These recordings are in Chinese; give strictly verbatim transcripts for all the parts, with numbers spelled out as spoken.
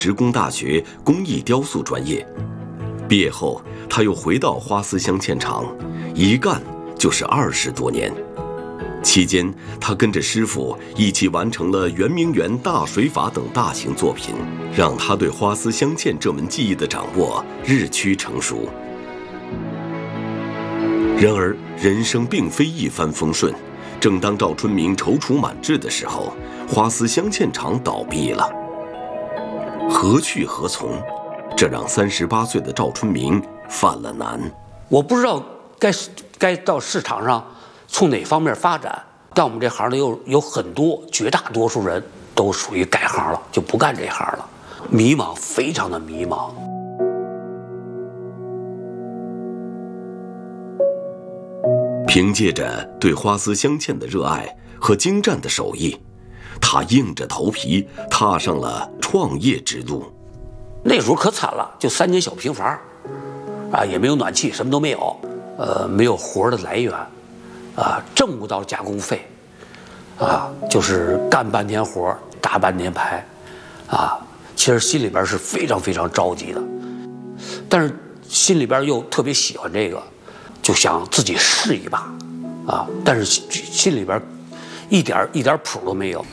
职工大学工艺雕塑专业。毕业后，他又回到花丝镶嵌厂，一干就是二十多年。期间，他跟着师傅一起完成了圆明园大水法等大型作品，让他对花丝镶嵌这门技艺的掌握日趋成熟。然而，人生并非一帆风顺。正当赵春明踌躇满志的时候，花丝镶嵌厂倒闭了。何去何从？这让三十八岁的赵春明犯了难。 我不知道该该到市场上从哪方面发展，但我们这行里有有很多绝大多数人都属于改行了，就不干这行了，迷茫，非常的迷茫。 凭借着对花丝镶嵌的热爱和精湛的手艺，他硬着头皮踏上了创业之路。 那时候可惨了，就三间小平房，啊，也没有暖气，什么都没有，呃，没有活的来源，啊，挣不到加工费，啊，就是干半天活打半天牌，啊，其实心里边是非常非常着急的，但是心里边又特别喜欢这个。就想自己试一把，啊！但是心里边一点一点谱都没有。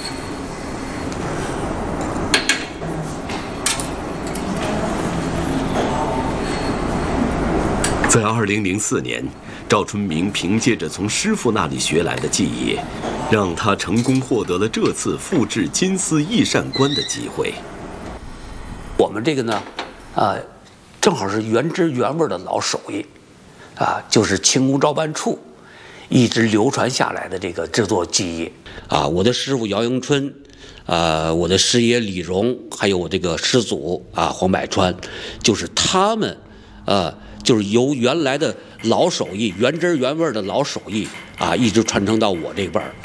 在二零零四年，赵春明凭借着从师傅那里学来的技艺，让他成功获得了这次复制金丝翼扇冠的机会。 我们这个呢，啊，正好是原汁原味的老手艺。啊，就是清宫照办处一直流传下来的这个制作技艺啊，我的师傅姚迎春，啊，我的师爷李荣，还有我这个师祖啊黄百川，就是他们，呃，就是由原来的老手艺、原汁原味的老手艺啊，一直传承到我这辈儿。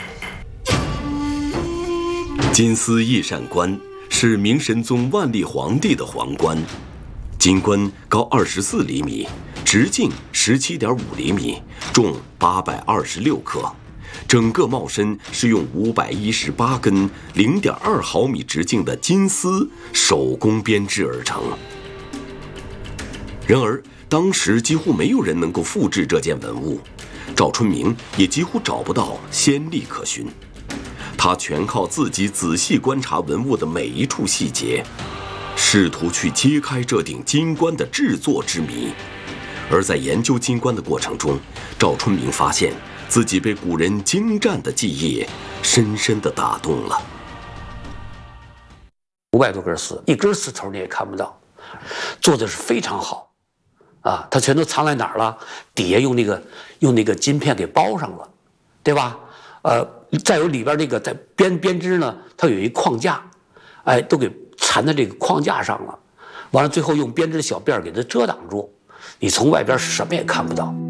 金丝翼扇冠是明神宗万历皇帝的皇冠，金冠高二十四厘米。直径十七点五厘米，重八百二十六克，整个帽身是用五百一十八根零点二毫米直径的金丝手工编织而成。然而，当时几乎没有人能够复制这件文物，赵春明也几乎找不到先例可循。他全靠自己仔细观察文物的每一处细节，试图去揭开这顶金冠的制作之谜。而在研究金冠的过程中，赵春明发现自己被古人精湛的技艺深深地打动了。 五百多根丝，一根丝头你也看不到，做的是非常好，啊，它全都藏在哪儿了？底下用那个用那个金片给包上了，对吧？呃，再有里边这个在编编织呢，它有一框架，哎，都给缠在这个框架上了，完了最后用编织的小辫给它遮挡住。你从外边什么也看不到。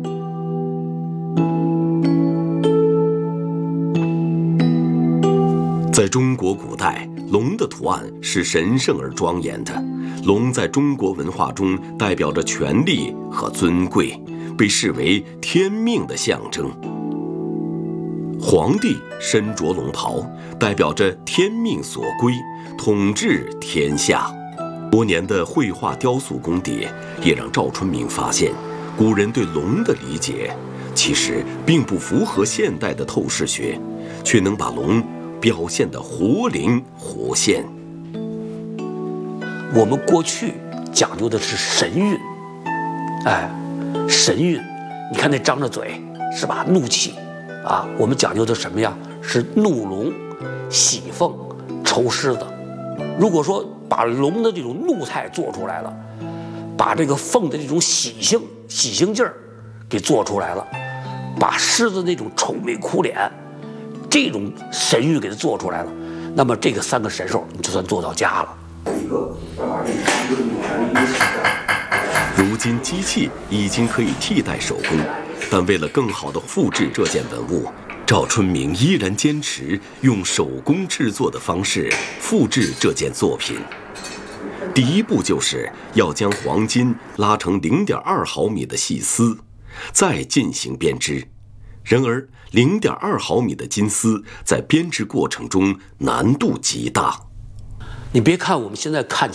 在中国古代，龙的图案是神圣而庄严的。龙在中国文化中代表着权力和尊贵，被视为天命的象征。皇帝身着龙袍，代表着天命所归，统治天下。多年的绘画雕塑功底也让赵春明发现，古人对龙的理解其实并不符合现代的透视学，却能把龙表现得活灵活现。 我们过去讲究的是神韵，哎，神韵，你看那张着嘴是吧？怒气啊，我们讲究的什么呀？是怒龙、喜凤、抽狮子。如果说把龙的这种怒态做出来了，把这个凤的这种喜庆喜庆劲儿给做出来了，把狮子那种愁眉苦脸这种神韵给它做出来了，那么这个三个神兽你就算做到家了。 如今机器已经可以替代手工，但为了更好地复制这件文物，赵春明依然坚持用手工制作的方式复制这件作品。第一步就是要将黄金拉成零点二毫米的细丝，再进行编织。然而零点二毫米的金丝在编织过程中难度极大。 你别看我们现在看起来